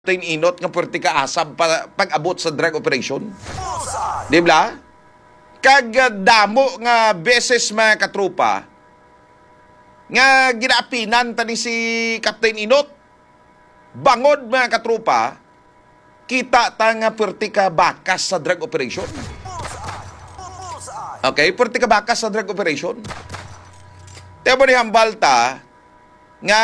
inot nga puwerte ka asab pag-abot sa drug operation. Di ba? Kag damo nga beses mga katrupa nga ginaapinan tani si Captain Inot. Bangod mga katrupa, kita ta nga puwerte ka bakas sa drug operation. Okay, puwerte ka bakas sa drug operation. Tebo ni hambalta nga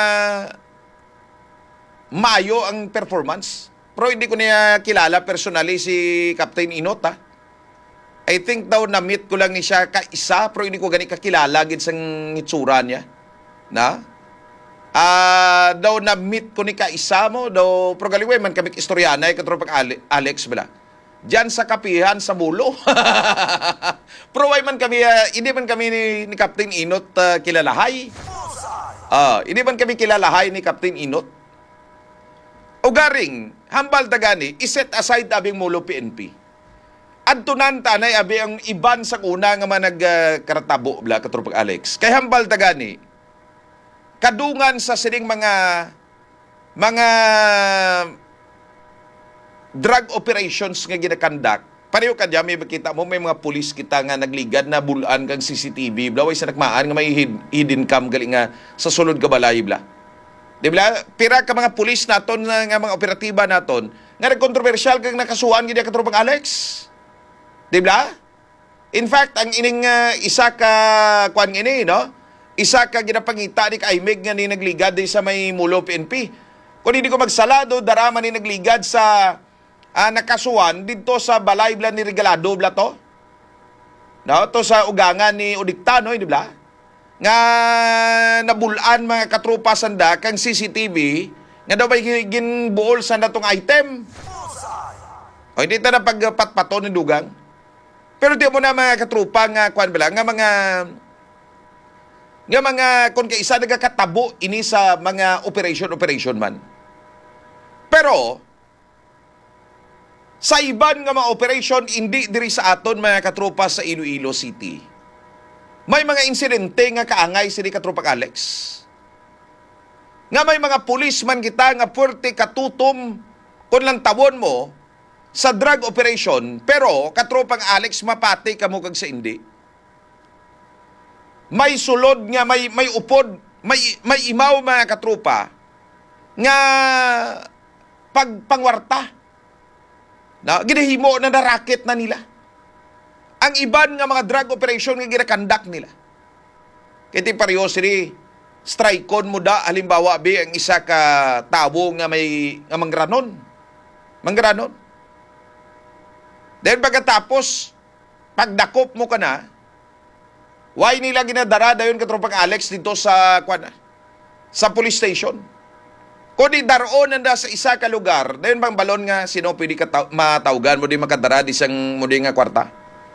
mayo ang performance. Pero hindi ko niya kilala personally si Captain Inot, ha? I think daw na-meet ko lang ni siya kaisa, pero hindi ko gani kakilala gid sang itsura niya. Na? Daw na-meet ko ni kaisa mo, daw, pero galiway man kami istoryanay, katulad pag Alex, bala. Diyan sa kapihan sa Mulo. Pero why man kami, hindi man kami ni Captain Inot kilalahay. Hindi man kami kilalahay ni Captain Inot. O garing, hambal tagani, iset aside abing Mulo PNP. Adtunan tanay abi ang iban sa una nga nagkaratabo bla katulad pag Alex. Kay hambal tagani, kadungan sa sining mga drug operations nga ginakandak, pareho kadya may makita mo may mga pulis kita nga nagligad na bulan kang CCTV bla way sa nakmaan nga may hidden cam gali nga sa sulod ka balay bla. Di ba? Pira ka mga pulis naton nga mga operatiba naton nga nagkontrobersyal kang nakasuhan gid katulad pag Alex. Di ba? In fact, ang ining isa ka kwan ini, no? Isa ka ginapangita ni Kaimig nga ni nagligad sa may Mulo PNP. Kung hindi ko magsalado, darama ni nagligad sa nakasuhan dito sa balay bla ni Regalado bla to. No? To sa ugangan ni Udiktano, di ba? Nga nabulan mga katrupa sanda kang CCTV nga daw may ginbuol sa natong item. O hindi ta na pagpatpato ni Dugang. Pero di mo na mga katrupa nga kwan bala nga mga kung kaisa nagakatabo ini sa mga operation man. Pero sa iban nga mga operation hindi diri sa aton mga katrupa sa Iloilo City. May mga insidente nga kaangay sini katrupa Alex. Nga may mga pulis man kita nga puwerte katutom kung lang tawon mo sa drug operation, pero katropang Alex mapati kamo kag sa indi. May sulod nga may upod, may imaw mga katropa nga pangwarta. Na ginahimo na racket na nila. Ang iban nga mga drug operation nga ginakandak nila. Kiti pareho sini strike-on mo da halimbawa bi ang isa ka tawo nga may nga mangranon. Then pagkatapos, pagdakop mo ka na, why nila ginadara dayon katropang Alex dito sa police station? Kung di daroon nanda sa isa ka lugar, dayon bang balon nga sino pwede ka matawgan mo di makadara di sang mo di nga kwarta?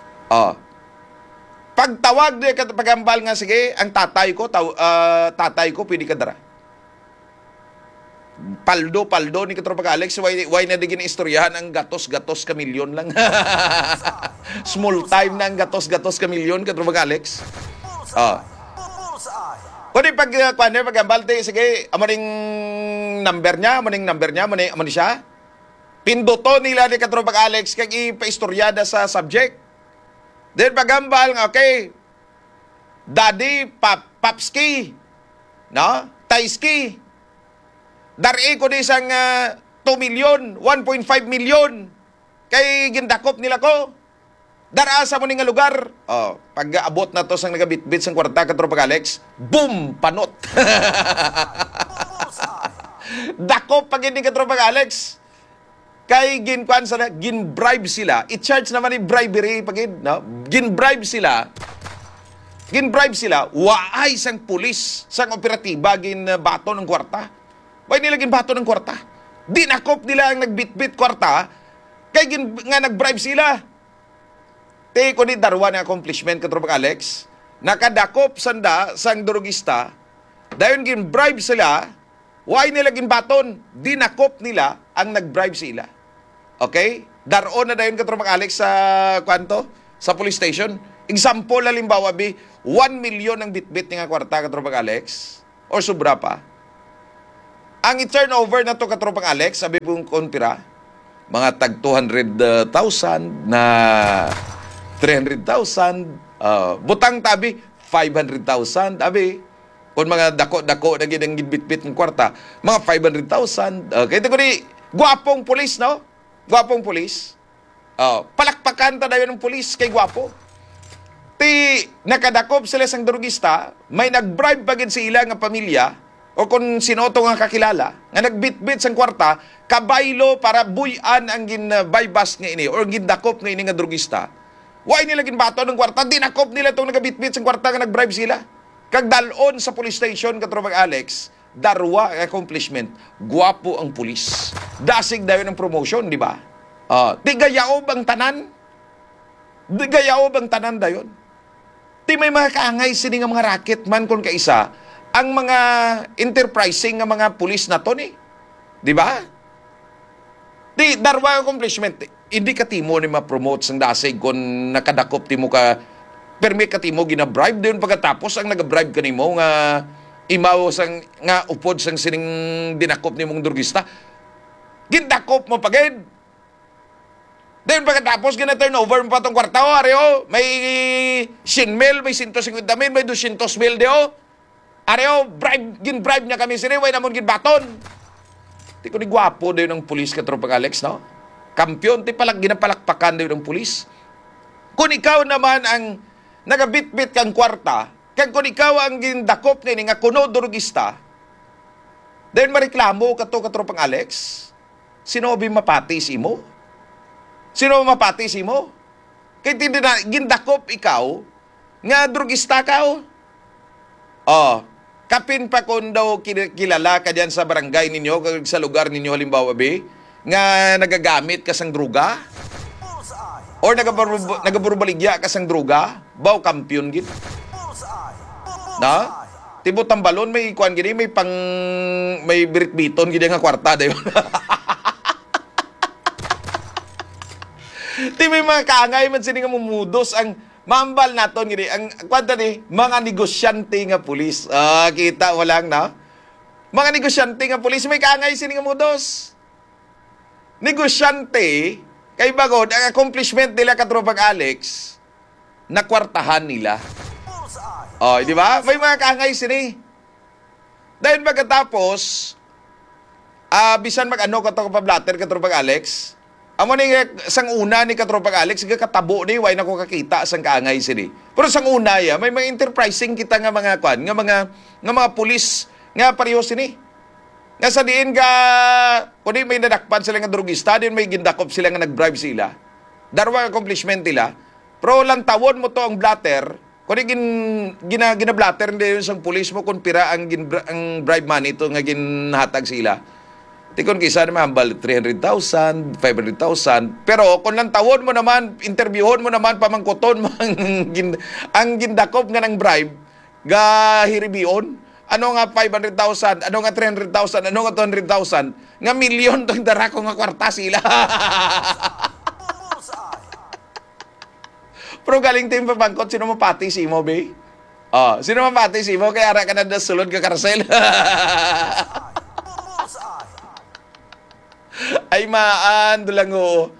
Pagtawag di pagambal nga sige, ang tatay ko pwede ka dara. Paldo ni katropang Alex, why na digin istoryahan ang gatos ka milyon lang. Small time na ang gatos ka milyon katropang Alex. Kundi pagambal tayo, sige, amaning number niya, amaning siya. Pinduto nila ni katropang Alex kag ipaistoryada sa subject. Then pagambal nga, okay, Daddy, Papski, no? Taiski, dari ko di isang 2 million, 1.5 million. Kay gindakop nila ko. Daraasa mo ni nga lugar. Pag-abot na to sang nagabitbit sang kwarta katropang Alex, boom! Panot! Dakop pag hindi katropang Alex. Kay ginbribe sila. I-charge naman ni bribery pagid, no? Ginbribe sila. Waay sang pulis, sang operatiba bato ng kwarta. Why nila ginbato ng kwarta? Dinakop nila ang nagbitbit kwarta, kay nga nagbribe sila. Ko ni darwa ng accomplishment katropang Alex, nakadakop sanda sang drogista, dayon ginbribe sila, why nila ginbaton? Dinakop nila ang nagbribe sila. Okay? Daron na dayon katropang Alex sa sa police station. Example halimbawa 1 million ang bitbit nga kwarta katropang Alex or sobra pa. Ang i-turnover na to katropang Alex, sabi pong konpira, mga tag 200,000 na 300,000, butang tabi 500,000, abi. Kung mga dako-dako na ginang bitbit ng kwarta, mga 500,000. Kaya ko ni, gwapong pulis, no? Gwapong pulis. Palakpakan ta dayon ng pulis kay gwapo. Ti nakadakop sila sang drugista, may nag-bribe pagid sa ila nga pamilya o kung sinoto nga kakilala, nga nagbitbit sang kwarta, kabaylo para buyan ang gin-bypass nga ini or gindakop nga ini nga drugista. Why nila ginbato ng kwarta? Dinakop nila itong nagabitbit sang kwarta nga nag-bribe sila. Kag dalon sa police station katropang Alex, darwa accomplishment. Guwapo ang pulis. Dasig dayon ang promotion, di ba? Ti gayaob ang tanan. Di gayaob ang tanan dayon. Ti may mga kaangay sini nga mga racket man kung kaisa ang mga enterprising nga mga pulis na to ni. Di ba? Ti darwa accomplishment. Hindi ka timo ni ma-promote sang dasig kung nakadakop timo ka permit ka timo gina-bribe doon pagkatapos ang nag-bribe ka nimo nga imaw sang nga upod sang sining dinakop nimong drugista. Gindakop mo pagid. Then pagkatapos gina-turnover mo pa tong kwarta o areo, may 100 mil, may 150 mil, may 200 mil deo. Areo, gin-bribe niya kami sini, way namon gin-baton. Ti ko ni gwapo dayon ang pulis katropang Alex, no? Kampiyon ti palag ginapalakpakan dayon ang pulis. Kung ikaw naman ang nagabitbit kang kwarta, kag kung ikaw ang gindakop nini nga kuno drugista, then mareklamo kato katropang Alex, sino bi mapatis imo? Sino mapatis imo? Kay tindi na gindakop ikaw nga drugista ka. Kapin pa kung daw kilala ka diyan sa barangay ninyo, kag sa lugar ninyo halimbawa bi, nga nagagamit ka sang druga, or nagaburbaligya ka sang droga, baw kampiyon gid. Na? Tibo tambalon may kuan gid, may birit-biton gid nga kwarta dayon. Ti may mga kaangay man sini nga mumudos ang mambal naton gid ang kwanta ni mga negosyante nga pulis. Kita walang na. Mga negosyante nga pulis may kaangay sini nga mudos. Negosyante kay bagod, ang accomplishment nila katropang Alex, nakwartahan nila. Di ba? May mga kaangay sini. Dahil pagkatapos, bisan mag-ano kapablatter katropang Alex, amo ni sang una ni katropang Alex, katabo ni, way na ko kakita sang kaangay sini. Pero sang una ya, may mga enterprising kita nga mga kwan, nga mga pulis, nga pareho sini. Nga sa diin ka, kung di may nadakpan sila nga drugista, din may gindakop sila nga nag-bribe sila. Darwang accomplishment nila. Pero lang tawon mo to ang blatter, kung di ginablatter nila yun sang pulis mo, kung pira ang bribe money ito nga ginhatag sila. Tikon kisa naman, hambal 300,000, 500,000. Pero kung lang tawon mo naman, interviewon mo naman, pamangkuton mo ang gindakop nga ng bribe, ga hiribion, ano nga 500,000, ano nga 300,000, ano nga 200,000, nga milyon tong darako nga kwarta sila. Pero galing tim pabangkot, sino mapati si mo, be? Sino mapati si mo, kaya ara ka na sulod ka karsel. Ay maan, dulang o.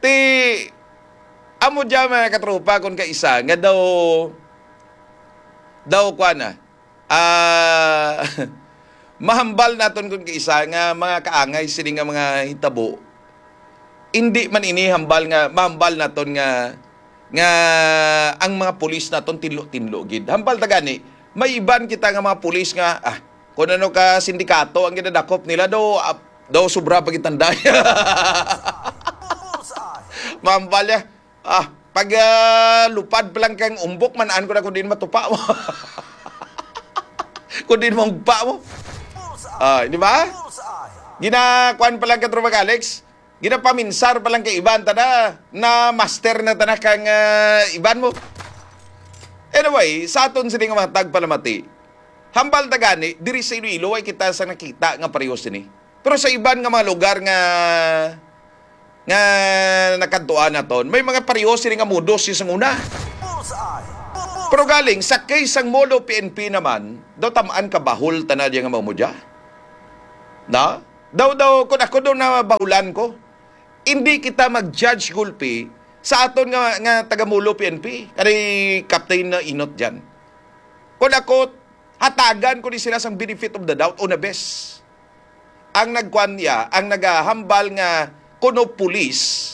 Amo dyan mga katropa, kung kaisa, nga daw kwa na, mahambal naton kung kaisa nga mga kaangay sini nga mga hitabo, hindi man ini mahambal naton nga ang mga pulis naton tinlo gid. Hambal ta gani, may iban kita nga mga pulis nga kung ano ka sindikato ang ginadakop nila daw sobra pagitanda. Mahambal ya. Pag lupad pa lang kang umbok, manaan ko na kung din matupa mo. Kung din mong pa mo. Di ba? Ginakuan pa lang ka Tropang Alex. Ginapaminsar pa lang kay iban. Na master na tanak kang iban mo. Anyway, sa aton sining mga tagpalamati, hambal tagani, diri sa Iloilo ay kita sa nakita nga pareho sini. Pero sa iban nga mga lugar nga nakantuan naton, may mga pareho sini nga modos yung una. Pero galing, sa case ang Molo PNP naman, daw tamaan ka bahol tanadya nga mamudya. Na? Daw kung ako daw na bahulan ko, hindi kita mag-judge gulpi sa aton nga tagamulo PNP. Kani Captain na Inot dyan. Kung ako, hatagan ko ni sila sang benefit of the doubt o na best. Ang nagkwanya, ang nagahambal nga kuno pulis,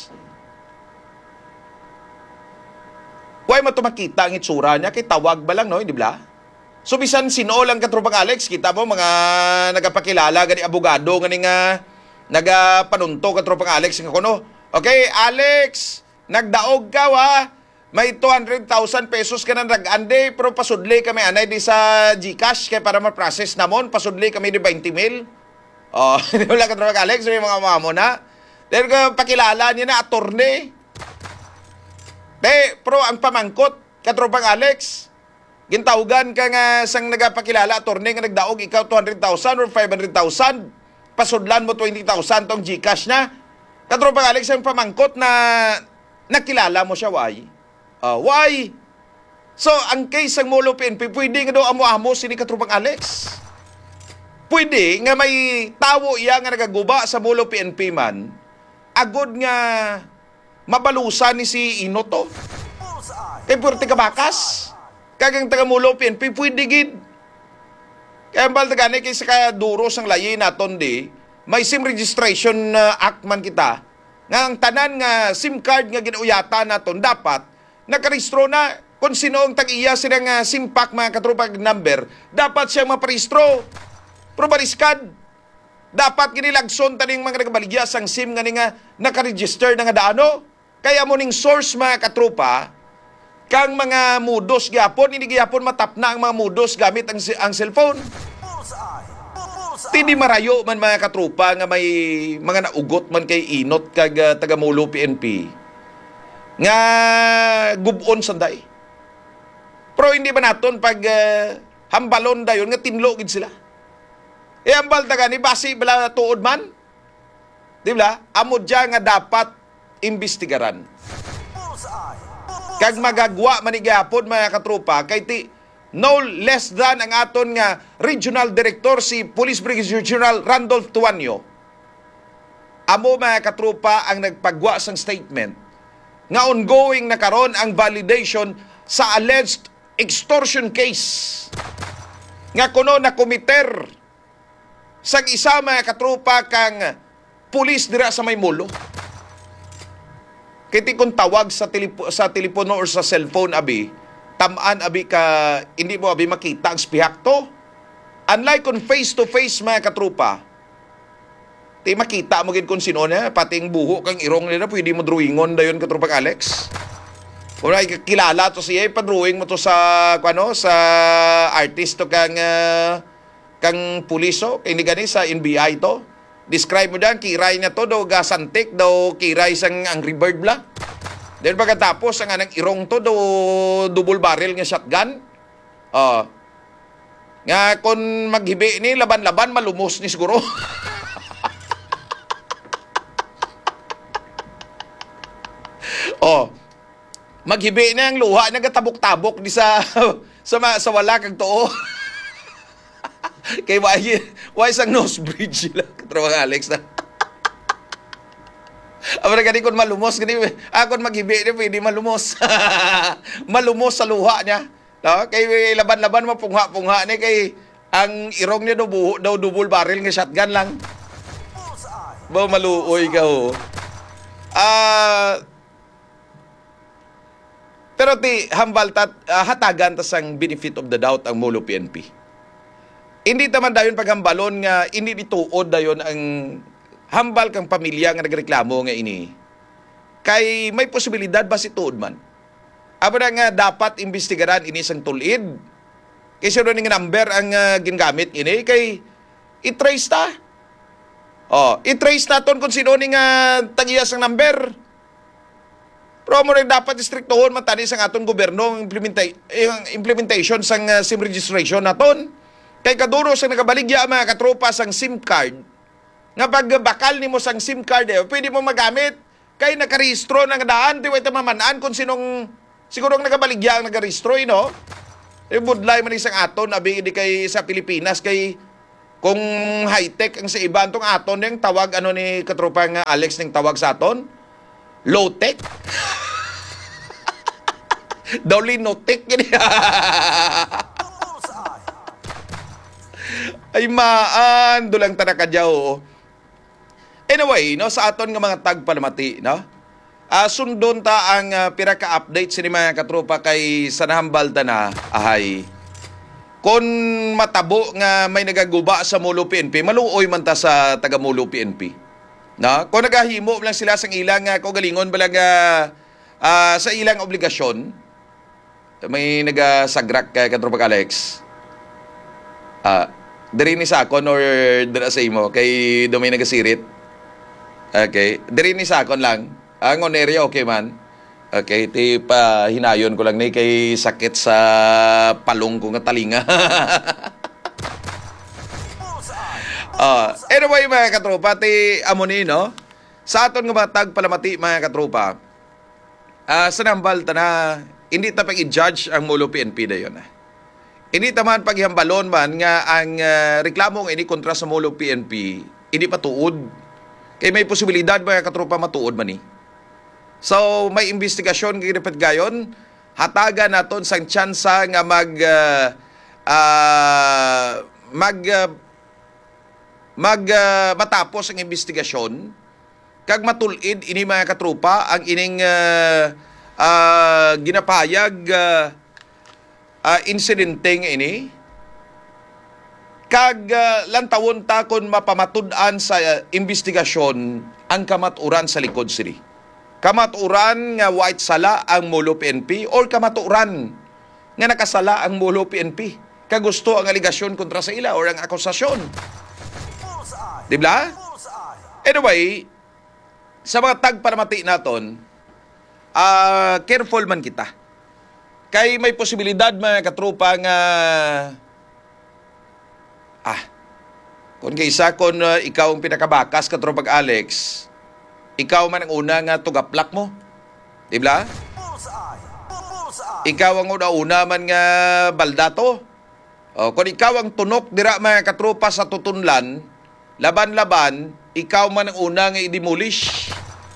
huwag mo ito makita ang itsura niya, kay tawag ba lang, no? Hindi ba? So, bisan sino lang katropang Alex, kita mo mga nagapakilala, gani abogado, gani nga nagapanunto katropang Alex, nga kuno, okay, Alex, nagdaog ka, ha? May 200,000 pesos ka na nag-ande, pero pasudli kami, anay, di sa GCash, kaya para ma-process namon, pasudli kami di 20 mil. Oh, hindi mo lang katropang Alex, may mga mamo na. Dahil pakilala niya na, attorney. Pero ang pamangkot, katropang Alex, gintawgan ka nga sang nagapakilala, attorney nga nagdaog, ikaw 200,000 or 500,000, pasudlan mo 20,000 tong GCash na. Katropang Alex, ang pamangkot na nakilala mo siya, why? Why? So, ang case ng Molo PNP, pwede nga daw amo-amo sini katropang Alex. Pwede nga may tawo iya nga nagaguba sa Molo PNP man, agod nga mabalusan ni si Inoto. Kaya pwerte ka bakas. Kagang tagamulo PNP, pwede gid. Kaya ang baltagani, kaysa kaya duro sang layi naton di, may SIM registration act man kita, nga ang tanan nga SIM card nga ginuyata naton, dapat nakarehistro na kung sino ang tag-iya silang SIM pack, mga katropang number, dapat siyang maparehistro. Pero baliskad, dapat ginilagson taning mga nagbaligya sang SIM nga nga nakaregister na nga daano. Kaya mo ning source, mga katropa, kang mga mudos gyapon, hindi gyapon matapna ang mga mudos gamit ang cellphone. Tindi marayo man, mga katropa, nga may mga naugot man kay Inot kag tagamulo PNP nga gubon sanday. Pero hindi ba naton pag hambalon dayon nga tinlo gid sila. Hambal taga ni basi bala tuod man. Di ba? Amo dya nga dapat imbestigaran. Kag magagwa manigapon, mga katropa, kay ti no less than ang aton nga Regional Director si Police Brigadier General Randolph Tuanyo. Amo, mga katropa, ang nagpagwa sang statement nga ongoing na karon ang validation sa alleged extortion case nga kuno na komiter sang isa, mga katropa, kang pulis dira sa Maymulo. Kiti kung tawag sa telepono or sa cellphone, abi, tamaan, abi, ka, hindi mo, abi, makita ang spihak to. Unlike kung face-to-face, mga katrupa, ti makita mo gid kung sino na, pati ang buho kang irong nila, pwede mo drawingon dayon, katrupang Alex. Kung kilala to siya, ipadrawing mo to sa, sa artist to kang puliso, kaya gani sa NBI to. Describe mo dyan, kiray niya to, daw gasantik, daw kiray sang Angry Bird bla. Then pagkatapos, ang anang irong to, daw double barrel nga shotgun. Nga kung maghibi ni, laban-laban, malumos ni siguro. Maghibi na ang luha, nagatabok-tabok di sa wala kag too. Kay why sang nose bridge sila katrawang Alex na. Abra gani kun malumos gani akon maghibi ni pwede malumos. Malumos sa luha niya. No? Kay laban-laban mapungha-pungha ni kay ang irong niya daw double barrel nga shotgun lang. Ba maluoy ka ho. Pero ti hambal hatagan ta sang benefit of the doubt ang Molo PNP. Hindi naman dayon paghambalon nga hindi dituod dayon ang hambal kang pamilya nga nagreklamo nga ini. Kay may posibilidad ba si tuod man? Abo na nga dapat imbestigaran ini sang tulid. Kay sino ning number ang ginagamit ini kay i-trace ta. I-trace naton kung sino ning tagiya sang number. Pero mo rin dapat istriktohon matani sang aton gobyerno implementation sang SIM registration naton. Kay kaduro sa nagabaligya, mga katropa, sang SIM card, nga pagbakal ni mo sang SIM card, pwede mo magamit. Kay nakarehistro ng daan, di ito mamanaan kung sinong, siguro ang nagabaligya ang nagarehistro, no? Budlay man isang aton, abi di kay sa Pilipinas, kay Kung high-tech ang sa iba, itong aton yung tawag, ano ni katropang Alex ng tawag sa aton? Low-tech? Dawli no-tech. Ay maan, dulang tanakadyaw. Anyway, no, sa aton nga mga tagpalamati, no? Sundon ta ang pira ka update sa mga katropa kay sanahambal ta na ahay. Kung matabo nga may nagaguba sa Mulo PNP, maluoy man ta sa taga Mulo PNP. No? Kung nagahimo lang sila sa ilang kaugalingon balang sa ilang obligasyon, may nagasagrak kay katropa Alex. Diri ni sakon or dira sa imo kay dumay nagasirit. Okay, diri ni sakon lang. Ang on area okay man. Okay, ti pa hinayon ko lang ni kay sakit sa palong ko nga talinga. Anyway mga katropa, ti amoni no. Sa aton nga mga tagpalamati mga katropa, sanambal ta na hindi ta pag i-judge ang Mulo PNP dayon. Hindi taman paghihambalon man nga ang reklamong ini kontra sa Mulo PNP, hindi pa tuod. Kay may posibilidad mga katropa matuod man ni. So, may investigasyon kay dapat gayon, hatagan naton sang tsansa nga matapos ang investigasyon kag matulid ini mga katropa ang ining ginapayag insidenteng ini kag lantawon ta kon mapamatud-an sa investigasyon ang kamaturan sa likod sini. Kamaturan nga white sala ang Mulo PNP or kamaturan nga nakasala ang Mulo PNP. Kagusto ang aligasyon kontra sa ila or ang akusasyon. Di ba? Anyway, sa mga tagpalamati naton, careful man kita. Kay may posibilidad mga katropa nga kung kaysa kung ikaw ang pinakabakas katropag Alex, ikaw man ang una nga tugaplak mo. Di ba? Ikaw ang una man nga baldato. Kung ikaw ang tunok dira mga katropa sa tutunlan, laban-laban, ikaw man ang una nga i-demolish.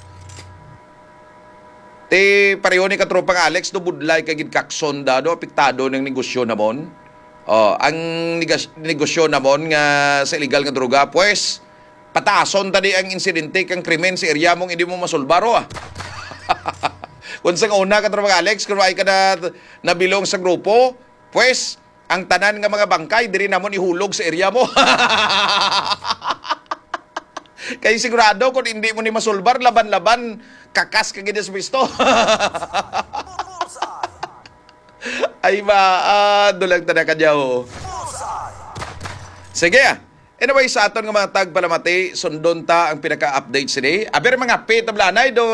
Te pareho ni katropang Alex do budlay kagid kakson dado apektado ng negosyo namon. Ang negosyo namon nga sa illegal nga droga, pues pataason tadi ang insidente kang krimen sa area mong hindi mo masulbaro. Kung sa una katropang Alex, kung ay ka na nabilong sa grupo, pues ang tanan nga mga bangkay diri namon ihulog sa area mo. Kaya sigurado kung hindi mo ni masulbar, laban-laban, kakas ka gina sa pisto. Ay ba, dulang tanaka dyaw. Sige. Anyway, sa aton nga mga tagpalamati, sundon ta ang pinaka-update sini. Aber mga pitablanay do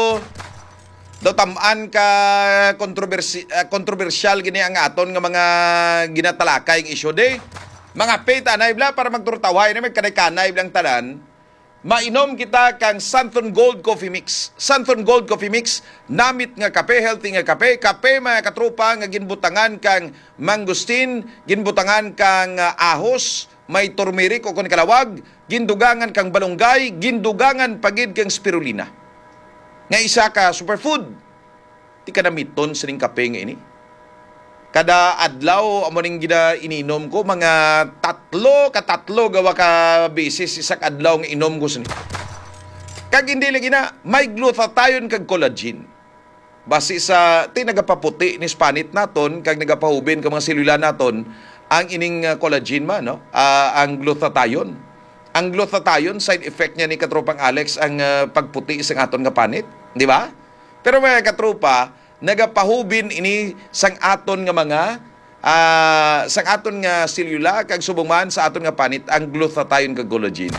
tamaan ka kontrobersyal gini ang aton nga mga ginatalakay ng issue de. Mga pitanay bla para magturtaway na may kanay-kanay blang tanan. Mainom kita kang Santon Gold Coffee Mix. Santon Gold Coffee Mix, namit nga kape, healthy nga kape. Kape mga katropa nga ginbutangan kang mangustin, ginbutangan kang ahos, may turmeric o kung kalawag, gindugangan kang balunggay, gindugangan pagid kang spirulina. Nga isa ka superfood. Di ka namiton sa ning kape nga ini. Kada adlaw amo ning gina ininom ko mga tatlo gawa ka beses isak adlaw nga inom ko sini. Kag hindi lagi na may glutathione kag collagen. Base sa nagapaputi ni spanit naton kag nagapahubin ka mga selula naton ang ining collagen man no. Ang glutathione. Ang glutathione side effect niya ni katropang Alex ang pagputi sa aton nga panit, di ba? Pero mga katropa, nagapahubin ini sang aton nga mga sang aton nga selula kag subong sa aton nga panit ang glutathione kag collagen.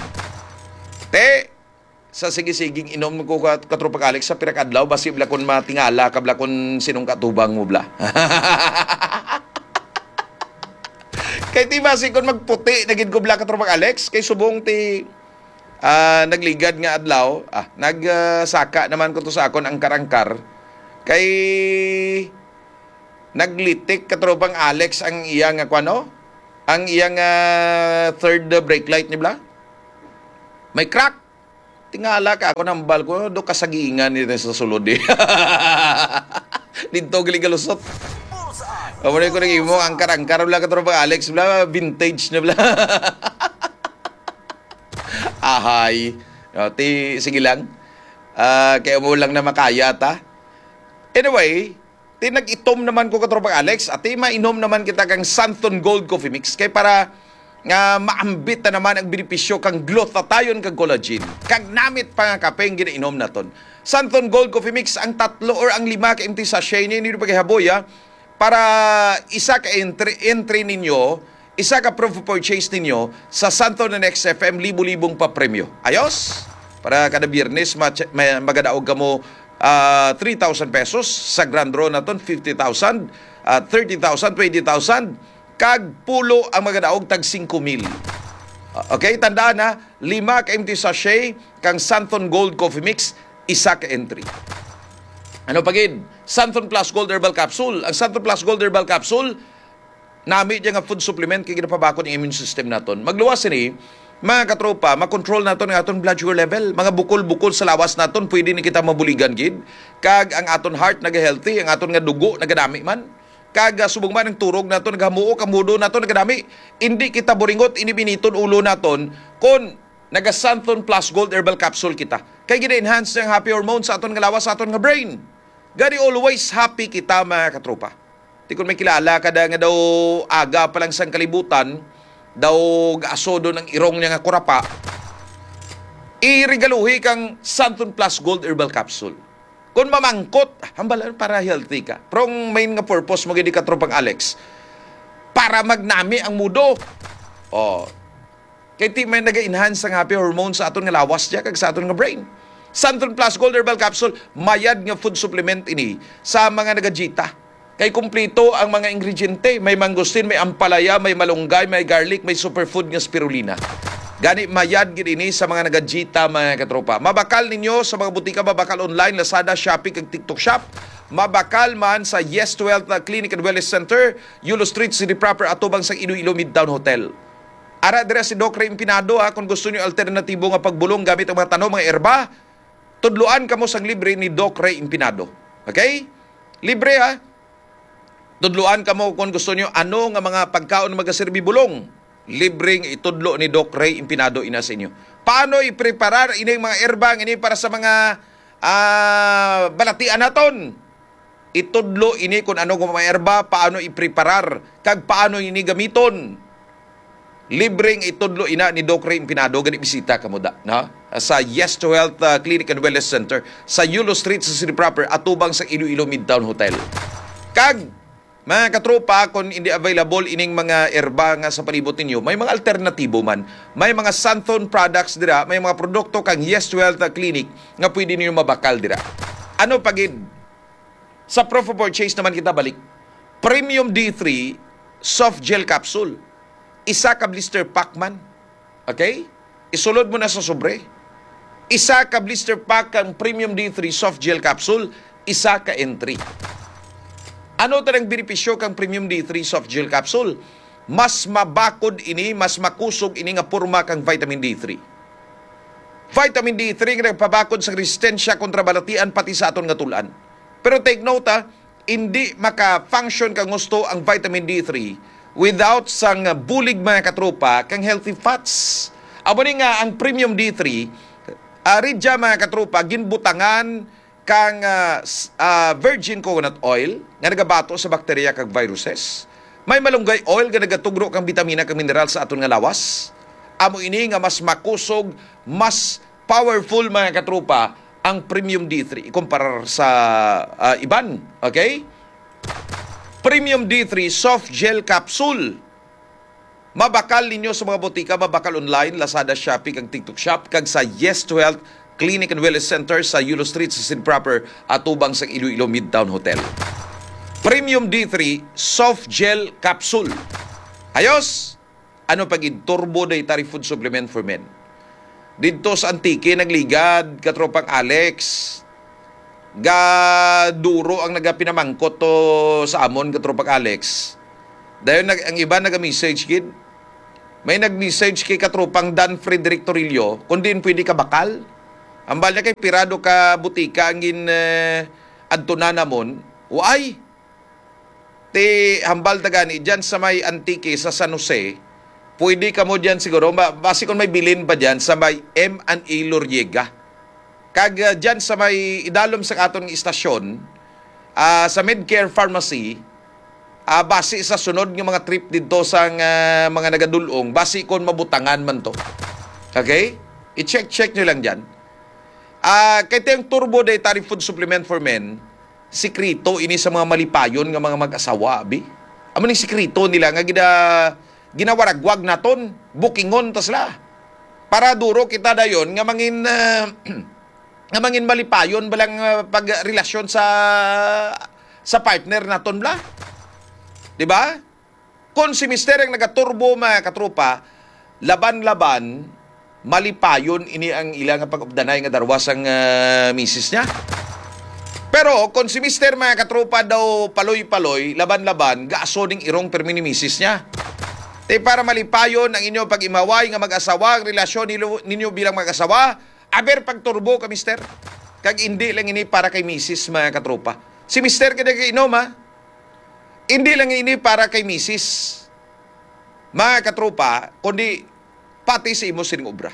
Sa sige-siging inom ko katropang Alex sa pirak adlaw basi bla kon matingala kabla kon sinong katubang mo bla. Kay ti basi kon magputi nagid ko bla katropang Alex kay subong ti nagligad nga adlaw nagsaka naman ko to sa akon ang karangkar. Kay naglitik katropang Alex ang iya nga kwano ang iyang third brake light ni bla. May crack. Tingala ka ako nambal ko do kasagiingan ni sa sulod eh. Dito gali-galusot. Amo ko nang imo angkar-angkar bla ka tropa Alex bla vintage na bla. Ahay. Sige lang. Kaya mo lang na makaya ta. Anyway, nag-itom naman ko katropang Alex at mainom naman kita kang Santon Gold Coffee Mix kay para nga maambit na naman ang benepisyo kang glutathione kag collagen. Kag namit pa nga kapeng ginainom naton. Santon Gold Coffee Mix ang 3 or ang 5 ka empty sachet ni pa haboya para isa ka entry ninyo, isa ka proof of purchase ninyo sa Santon and XFM libo-libong pa premyo. Ayos? Para kada Biyernes magadaog ka mo 3,000 pesos sa grand draw naton 50,000, 30,000, 20,000 kag pulo ang magadaog tag 5,000. Okay, tandaan na 5 ka empty sachet kang Santon Gold Coffee Mix, isa ka entry. Ano pagid? Santon Plus Gold Herbal Capsule. Ang Santon Plus Gold Herbal Capsule nami diya nga food supplement kay ginapabakod ang immune system naton. Magluwas ni mga katropa, makontrol naton ang aton blood sugar level. Mga bukol-bukol sa lawas naton, pwede ni kita mabuligan gid. Kag ang aton heart naga-healthy, ang aton nga dugo nagadami man. Kag subong man ang turog naton nagamuo, kamudo naton nagadami. Hindi kita buringot, inibiniton ulo naton kon naga-Santon Plus Gold Herbal Capsule kita. Kay gina-enhance ang happy hormones sa aton nga lawas, sa aton nga brain. Gani always happy kita mga katropa. Di kung may kilala kada nga daw aga pa lang sang kalibutan, daw gaasodo ng irong niya nga kurapa, irigaluhi kang Santon Plus Gold Herbal Capsule. Kung mamangkot, hambalan para healthy ka. Pero ang main nga purpose mo gini katropang Alex, para magnami ang mudo. Kaya may naga-enhance ang happy hormones sa aton nga lawas niya kag sa aton nga brain. Santon Plus Gold Herbal Capsule, mayad nga food supplement ini sa mga nagajita. Kay kumplito ang mga ingrediente. May mangustin, may ampalaya, may malunggay, may garlic, may superfood nga spirulina. Gani mayad gid ini sa mga nagajita mga katropa. Mabakal ninyo sa mga butika, mabakal online, Lazada, Shopee, kag TikTok Shop. Mabakal man sa Yes to Health Clinic and Wellness Center, Yulo Street, City Proper, atubang sa Iloilo Midtown Hotel. Ara dire si Doc Ray Impinado kung gusto niyo alternatibo nga pagbulong gamit ang mga tanom, mga erba, tudluan kamo sang libre ni Doc Ray Impinado. Okay? Libre Tudluan kamo kung gusto niyo ano nga mga pagkaon na magaserbi bulong. Libreng itudlo ni Doc Ray Impinado ina sa inyo. Paano i-preparar ining mga erbang ini para sa mga balatian naton? Itudlo ini kung ano nga mga erba, paano i-preparar, kag paano ini gamiton. Libreng itudlo ina ni Doc Ray Impinado, gani bisita kamo na sa Yes to Health Clinic and Wellness Center sa Yulo Street sa City Proper, atubang sa Iloilo Midtown Hotel. Kag mga katropa, kung hindi available ining mga erba nga sa palibot ninyo, may mga alternatibo man. May mga Santon products dira, may mga produkto kang Yes to Health Clinic nga pwede ninyo mabakal dira. Ano pagid? Sa proof of purchase naman kita balik. Premium D3 soft gel capsule. Isa ka blister pack man. Okay? Isulod mo na sa sobre. Isa ka blister pack kang Premium D3 soft gel capsule, isa ka entry. Ano tanang benepisyo kang Premium D3 soft gel capsule? Mas mabakod ini, mas makusog ini nga porma kang vitamin D3. Vitamin D3 nga nagpabakod sa resistensya kontra balatian pati sa aton nga tulan. Pero take note hindi maka-function kang gusto ang vitamin D3 without sang bulig mga katropa kang healthy fats. Abo ni nga ang Premium D3, aridya mga katropa, ginbutangan kang virgin coconut oil nga nagabato sa bakterya kag viruses. May malunggay oil nga nagatugro kang bitamina kag mineral sa aton nga lawas. Amo ini nga mas makusog, mas powerful mga katropa ang Premium D3 ikumparar sa iban. Okay? Premium D3 soft gel capsule. Mabakal ninyo sa mga botika, mabakal online, Lazada, Shopee, kag TikTok Shop, kag sa Yes to Health Clinic and Wellness Center sa Yulo Street sa City Proper, atubang sa Iloilo Midtown Hotel. Premium D3 soft gel capsule. Ayos! Ano pagid turbo dietary food supplement for men. Dito sa Antique nagligad katropang Alex. Ga duro ang nagapinamangkot to sa amon katropang Alex. Dahil ang iba nag-message gid. May nag-message kay katropang Dan Frederick Torillo, kung din pwede ka bakal. Ambal niya kay pirado ka butika ang adtunan namon. Uay! Ti hambal tagani dyan sa may Antique sa San Jose, pwede ka mo dyan siguro, basi kung may bilin pa dyan sa may M&A Loriega. Kag dyan sa may idalom sa katong istasyon, sa Medcare Pharmacy, basi sa sunod ng mga trip dito sa mga nagadulong, basi kon mabutangan man to. Okay? I-check nyo lang dyan. Kahit yung Turbo Dietary Food Supplement for Men, sikrito ini sa mga malipayon ng mga mag-asawa, abi. Amo ning sikrito nila nga ginawaragwag naton, bookingon ta sila. Para duro kita dayon nga mangin nga mangin malipayon balang pagrelasyon sa partner naton bla. 'Di ba? Kung si mister ang nagaturbo mga katropa, laban-laban, malipayon ini ang ilang pag-updanay nga darwas ang misis niya. Pero kung si mister mga katropa daw paloy-paloy, laban-laban, gaaso ding irong permi ni misis niya. Te para malipayon ang inyo pag-imaway nga mag-asawa, ang relasyon ninyo bilang mag-asawa, aber pagturbo ka mister. Kag hindi lang ini para kay misis mga katropa. Si mister kada kay inom ha. Hindi lang ini para kay misis, mga katropa, kundi pati sa imo sining obra.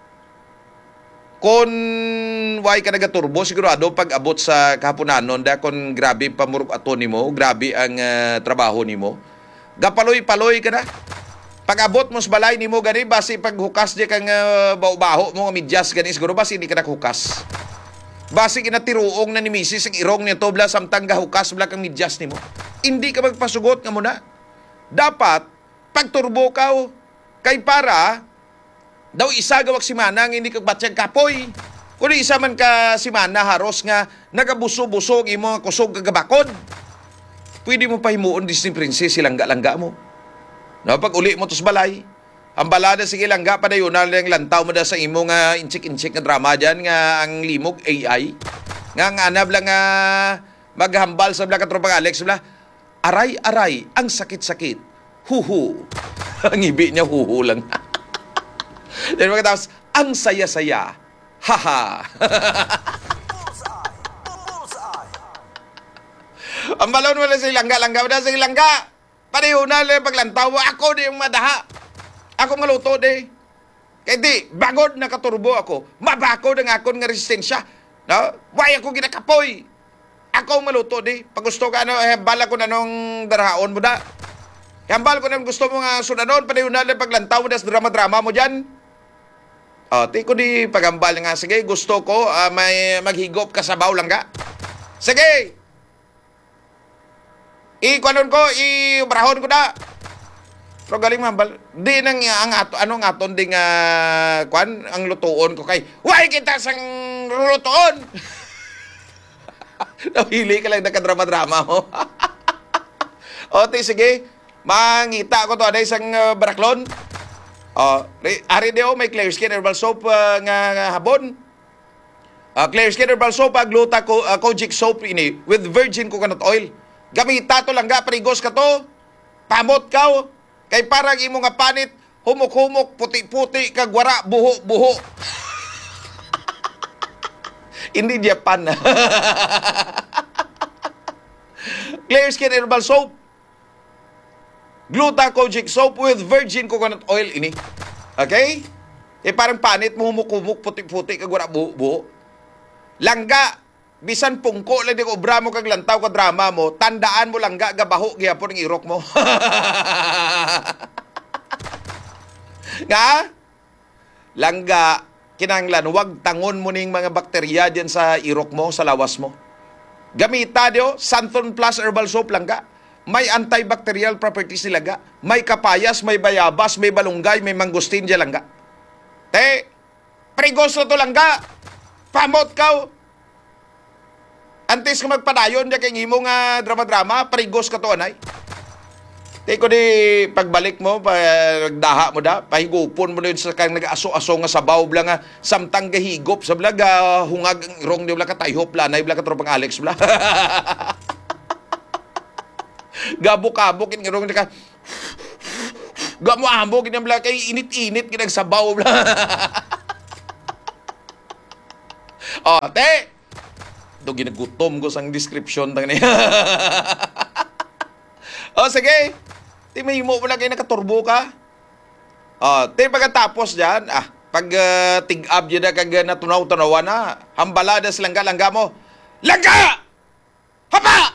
Kung way ka nagaturbo, sigurado pag abot sa kahaponanon, da kung grabe pamurok ato nimo, grabe ang trabaho nimo, gapaloy-paloy ka na. Pag abot mo sa balay nimo gani, basi paghukas di kang baho mo, midyas gani, siguro basi hindi ka naghukas. Basi kinatiruong na ni misis ang irong niya to, bla samtang gahukas bla kang midyas nimo. Hindi ka magpasugot nga muna. Dapat, pagturbo ka, kay para, daw isa gawag simana nga hindi ka batsyag kapoy. Kung isa man ka simana haros nga, nagabuso-buso ang imo kusog kagabakod. Pwede mo pahimuon Disney Princess silangga-langga mo. No, pag uli mo to sa balay, ang balada sige langga pa dayon na lang lantaw mo da sa imo nga inchik-inchik nga drama dyan nga ang limog AI. Nga anab lang nga maghambal sa bla katropang Alex bla. Aray-aray, ang sakit-sakit. Huhu. Ang ibi niya huhu lang. Then magkatapos, ang saya-saya. Haha. Ang balon mo na sa ilangga-langga mo na sa ilangga. Pareho na lang paglantaw. Ako di yung madaha. Ako maluto di. Kaya di, bagod na katurbo ako. Mabakod ang akon nga resistensya. No? Why ako ginakapoy? Ako maluto di. Pag gusto ka, bala ko na nung darahaon mo da. Hambal ko na gusto mo nga sunanon. Pareho na lang paglantaw mo na sa drama-drama mo dyan. Ti ko di pagambal nga. Sige, gusto ko may maghigop ka sa baw lang ka. Sige! I-kwanon ko, i-brahon ko na. Pero galing mambal, di nang anong aton ding kwan, ang lutuon ko kay, why kita sang lutuon? Nawili ka lang nakadrama-drama mo. Sige, mangita ko to, ada isang baraklon. Ari deo, may Clear Skin Herbal Soap nga habon. Clear Skin Herbal Soap, gluta kojic soap ini, with virgin coconut oil. Gamita to lang ga, parigos ka to. Pamot ka, kay parang imo nga panit, humok-humok, puti-puti, kagwara, buho-buho. Hindi Japan. Clear Skin Herbal Soap. Gluta kojic soap with virgin coconut oil ini. Okay? Parang panit mo humok-humok, puti-puti, kagwara, buho-buho. Langga, bisan pungko lang di ko obra mo kag lantaw ka drama mo, tandaan mo langga, gabaho, gihapon ang irok mo. Nga? Langga, kinanglan, wag tangon mo ning mga bakterya dyan sa irok mo, sa lawas mo. Gamita dio, Santon Plus Herbal Soap langga. May antibacterial properties nilaga. May kapayas, may bayabas, may balunggay, may mangustin dyan langga. Prigos na to langga. Pamot ka. Antes ka magpadayon dyan kay ngimo nga drama-drama, prigos ka to anay. Ko di pagbalik mo, nagdaha mo da, pahigupon mo na yun sa kang nag-aso-aso nga sabaw bla nga, samtang gahigop sa bla, hungag ang irong di bla ka tayhop, lanay bla ka tropang Alex bla. Gabok-abok, irong di ka, Gamuambo, ginambla kay init-init, ginagsabaw bla. Oh, te! Do ginagutom ko sang description tang niya. Oh, sige. Te, may himo mo lang kayo nakaturbo ka. Oh, te, pagkatapos dyan, pag tig-up dyan na kag natunaw-tanawa na, hambalada sa langga-langga mo. Langga! Hapa!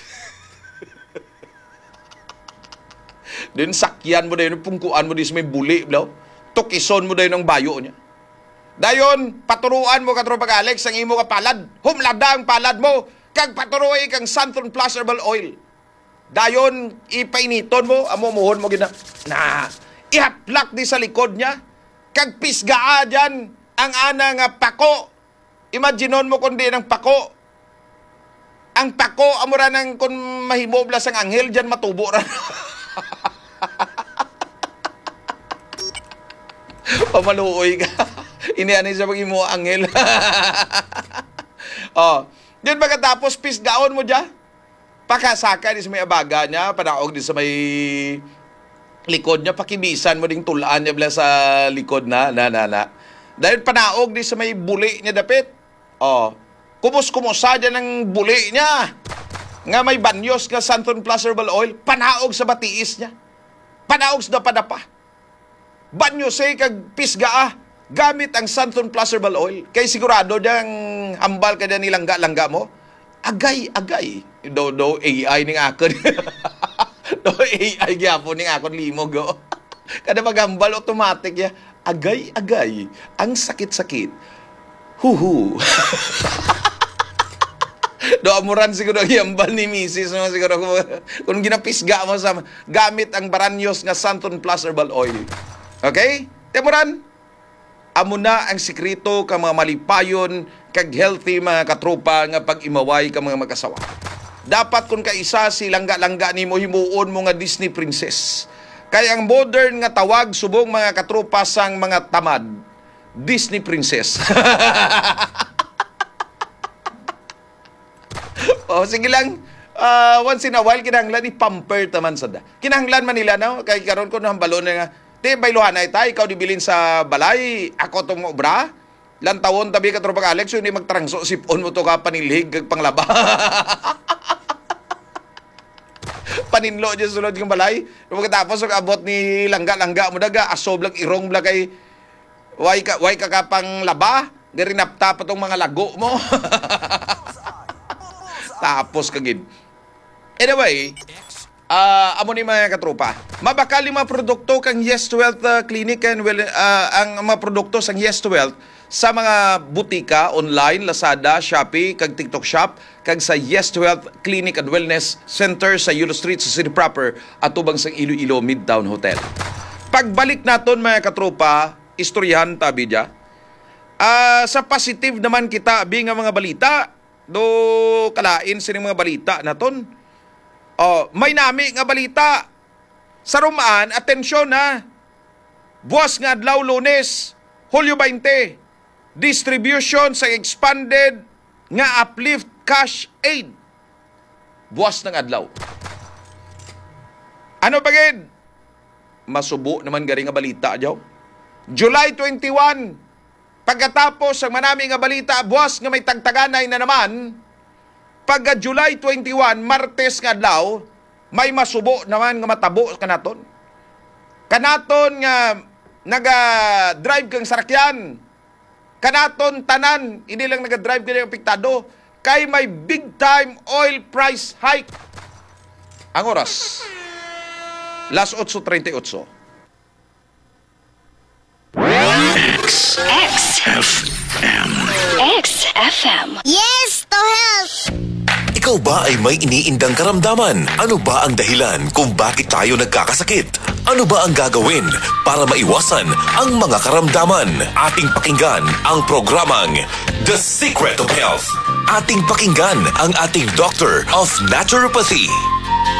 Then sakyan mo dayon, pungkuan mo din sa may buli, bro. Tukison mo dayon ang bayo niya. Dayon, paturuan mo ka tropa Alex, ang imo ka palad. Humlada ang palad mo. Kag paturuay kang Santon Plus Herbal Oil. Dayon, ipainiton mo, amumuhon mo gina. Ihaplak di sa likod niya. Kag pisgaa dyan, ang ana nga pako. Imaginon mo kundi ng pako. Ang pako, amura nang kung mahimobla sang anghel, dyan matubo ra. Pamaluoy ka. Inianay sa pag-imo anghel. Oh, yun pagkatapos pisgaon mo dyan. Pakasaka di sa may abaga niya, panaog di sa may likod niya, pakibisan mo ding tulaan niya bla sa likod na. Dahil panaog di sa may buli niya dapit. Oh, kumus-kumusa dyan ng buli niya. Nga may banyos nga Santon Plus Herbal Oil, panaog sa batiis niya. Panaog sa dapa-dapa. Banyos kag pisgaa. Gamit ang Santon Plus Herbal Oil. Kay sigurado diyang hambal ka dyan nilangga-langga mo. Agay. Do AI ning akon. Do AI gyapon ning akon limog. Kada maghambal automatic ya. Agay. Ang sakit-sakit. Huhu. Do amuran siguro hambal ni Mrs. mo siguro kung ginapisga mo sa gamit ang Baranyos nga Santon Plus Herbal Oil. Okay? Temuran. Amo na ang sikreto ka mga malipayon kag healthy mga katropa nga pag-imaway ka mga mag-asawa. Dapat kung kaisa si langga-langga nimo himuon mo nga Disney princess. Kaya ang modern nga tawag subong mga katropa sang mga tamad, Disney princess. Oh, sige lang. Once in a while kinahanglan i-pamper taman sada. Kinahanglan man nila no kay karon ko hambalon nga Te, bayluhan na itay, ikaw dibilin sa balay, ako itong obra. Lantawon tabi ka tropa Alex, hindi magtarangso, sipon mo to ka panilhig, kag panglaba. Paninlo dyan sulod kang balay. Pagkatapos, abot ni langga-langga mo daga, asob lang, irong bla kay, way ka pang laba, garinapta pa tong mga lago mo. Tapos kagid. Anyway, amo ni mga katropa. Mabakal yung mga produkto kang Yes to Wealth Clinic and ang mga produkto sang Yes to Wealth sa mga butika online, Lazada, Shopee, kag TikTok Shop, kag sa Yes to Wealth Clinic and Wellness Center sa Yulo Street sa City Proper at tubang sang Iloilo Midtown Hotel. Pagbalik naton mga katropa, istoryahan tabi dya. Sa positive naman kita abi nga mga balita, do kalain sining mga balita naton. May nami nga balita sa Rumaan, atensyon na. Buwas nga adlaw Lunes, Hulyo 20, distribution sa expanded nga uplift cash aid. Buwas ng adlaw. Ano bagid? Masubo naman gari nga balita jaw. July 21, pagkatapos ang manami nga balita, buwas nga may tagtaganay na naman. Pagka July 21, Martes nga adlaw, may masubo naman nga matabo kanaton. Kanaton nga naga-drive kang sarakyan. Kanaton tanan, hindi lang naga-drive kang apektado. Kay may big time oil price hike. Ang oras, 8:38. XFM. Yes to health! Ikaw ba ay may iniindang karamdaman? Ano ba ang dahilan kung bakit tayo nagkakasakit? Ano ba ang gagawin para maiwasan ang mga karamdaman? Ating pakinggan ang programang The Secret of Health. Ating pakinggan ang ating Doctor of Naturopathy,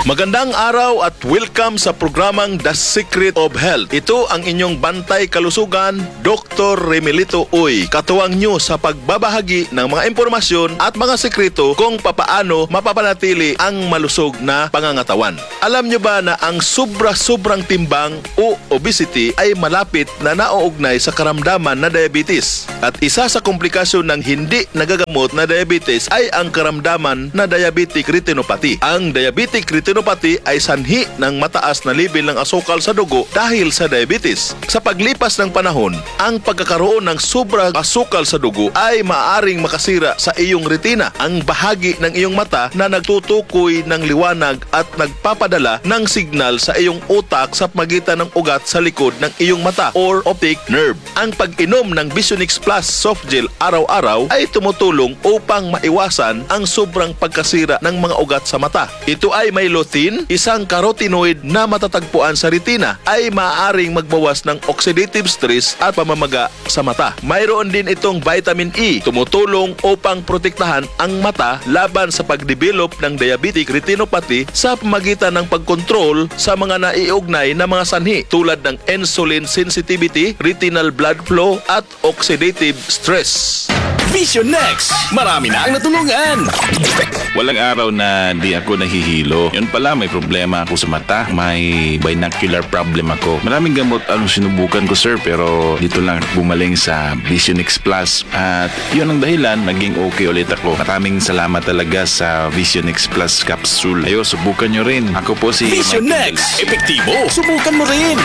Magandang araw at welcome sa programang The Secret of Health. Ito ang inyong bantay kalusugan, Dr. Remelito Uy. Katuwang nyo sa pagbabahagi ng mga impormasyon at mga sekreto kung papaano mapapanatili ang malusog na pangangatawan. Alam nyo ba na ang sobra-sobrang timbang o obesity ay malapit na nauugnay sa karamdaman na diabetes? At isa sa komplikasyon ng hindi nagagamot na diabetes ay ang karamdaman na diabetic retinopathy. Ang diabetic retinopathy ay sanhi ng mataas na level ng asukal sa dugo dahil sa diabetes. Sa paglipas ng panahon, ang pagkakaroon ng sobra asukal sa dugo ay maaaring makasira sa iyong retina, ang bahagi ng iyong mata na nagtutukoy ng liwanag at nagpapadala ng signal sa iyong utak sa pagitan ng ugat sa likod ng iyong mata or optic nerve. Ang pag-inom ng Visionix Plus soft gel araw-araw ay tumutulong upang maiwasan ang sobrang pagkasira ng mga ugat sa mata. Ito ay may lutein, isang carotenoid na matatagpuan sa retina, ay maaaring magbawas ng oxidative stress at pamamaga sa mata. Mayroon din itong vitamin E, tumutulong upang protektahan ang mata laban sa pagdevelop ng diabetic retinopathy sa pamagitan ng pagkontrol sa mga naiugnay na mga sanhi tulad ng insulin sensitivity, retinal blood flow at oxidative stress. Vision Next! Marami na ang natulungan! Walang araw na di ako nahihilo. Yun pala, may problema ako sa mata. May binocular problem ako. Maraming gamot ang sinubukan ko, sir, pero dito lang bumaling sa Visionix Plus. At yun ang dahilan, naging okay ulit ako. Maraming salamat talaga sa Visionix Plus capsule. Ayo, subukan nyo rin. Ako po si Vision Michael. Next! Epektibo! Subukan mo rin!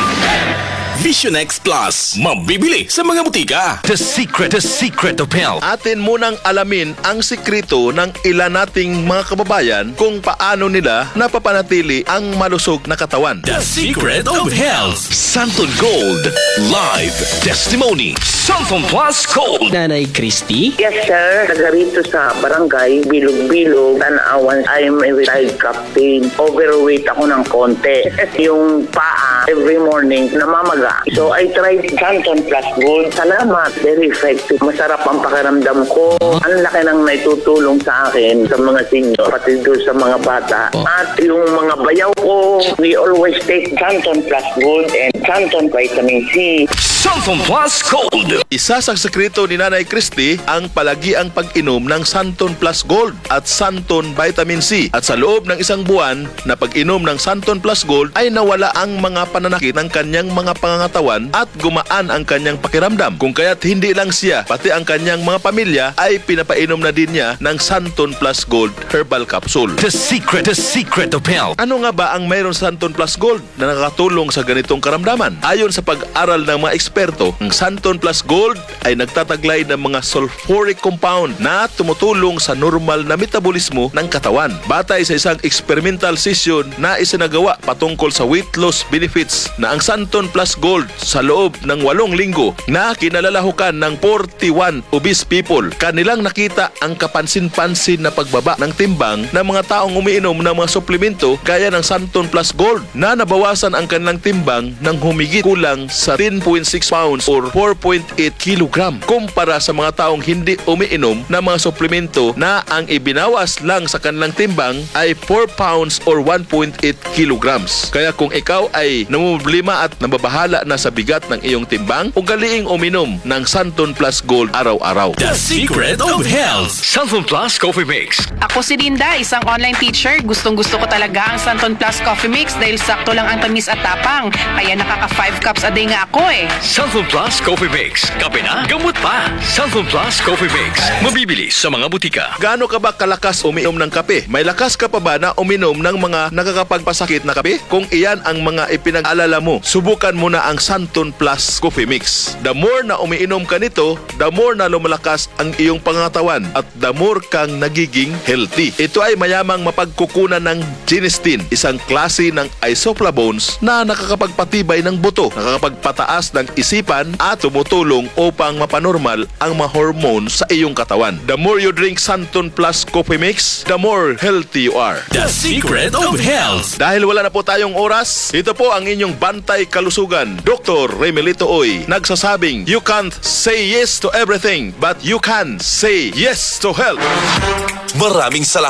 Vision Next Plus. Mabibili sa mga butika. The secret of health. Atin munang alamin ang sikreto ng ilan nating mga kababayan kung paano nila napapanatili ang malusog na katawan. The Secret of Health. Santon Gold Live Testimony. Santon Plus Gold. Nanay Christy? Yes, sir. Taga rito sa barangay, Bilog-Bilog, Tanawan. I'm a retired captain. Overweight ako ng konti. Yung paa, every morning, namamaga. So, I tried Santon Plus Gold. Salamat. Very effective. Masarap ang pakiramdam ko. Ang laki ng naitutulong sa akin, sa mga senior, pati doon sa mga bata. At yung mga bayaw ko, we always take Santon Plus Gold and Santon Vitamin C. Santon Plus Gold. Isa sa sekreto ni Nanay Christy ang palagiang pag-inom ng Santon Plus Gold at Santon Vitamin C. At sa loob ng isang buwan na pag-inom ng Santon Plus Gold ay nawala ang mga pananakit ng kanyang mga pangangatawan at gumaan ang kanyang pakiramdam. Kung kaya't hindi lang siya, pati ang kanyang mga pamilya ay pinapainom na din niya ng Santon Plus Gold Herbal Capsule. The secret of health. Ano nga ba ang mayroon sa Santon Plus Gold na nakakatulong sa ganitong karamdaman? Ayon sa pag-aral ng mga eksperto, ang Santon Plus Gold ay nagtataglay ng mga sulfuric compound na tumutulong sa normal na metabolismo ng katawan. Batay sa isang experimental session na isinagawa patungkol sa weight loss benefits na ang Santon Plus Gold sa loob ng 8 linggo na kinalalahukan ng 41 obese people, kanilang nakita ang kapansin-pansin na pagbaba ng timbang ng mga taong umiinom ng mga suplemento gaya ng Santon Plus Gold na nabawasan ang kanilang timbang ng humigit kulang sa 10.6 pounds or 4.8 kilogram kumpara sa mga taong hindi umiinom ng mga suplemento na ang ibinawas lang sa kanilang timbang ay 4 pounds or 1.8 kilograms. Kaya kung ikaw ay namumblema at nababahala na sa bigat ng iyong timbang, ugaliing uminom ng Santon Plus Gold araw-araw. The Secret of Health. Santon Plus Coffee Mix. Ako si Linda, isang online teacher. Gustong-gusto ko talaga ang Santon Plus Coffee Mix dahil sakto lang ang tamis at tapang. Kaya nakaka 5 cups a day nga ako eh. Santon Plus Coffee Mix. Kape na, gamot pa. Santon Plus Coffee Mix. Mabibili sa mga butika. Gaano ka ba kalakas uminom ng kape? May lakas ka pa ba na uminom ng mga nakakapagpasakit na kape? Kung iyan ang mga ipinag-alala mo, subukan mo na ang Santon Plus Coffee Mix. The more na umiinom ka nito, the more na lumalakas ang iyong pangatawan at the more kang nagiging healthy. Ito ay mayamang mapagkukunan ng genistein, isang klase ng isoflavones na nakakapagpatibay ng buto, nakakapagpataas ng isipan at tumutulong upang mapanormal ang mga hormones sa iyong katawan. The more you drink Santon Plus Coffee Mix, the more healthy you are. The Secret of Health. Dahil wala na po tayong oras, ito po ang inyong bantay kalusugan, Dr. Remelito Uy, nagsasabing, you can't say yes to everything, but you can say yes to health. Maraming salamat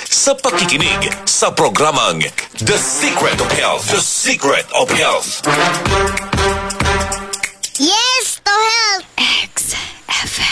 sa pakikinig sa programang The Secret of Health. The Secret of Health. Yes to health. XFM.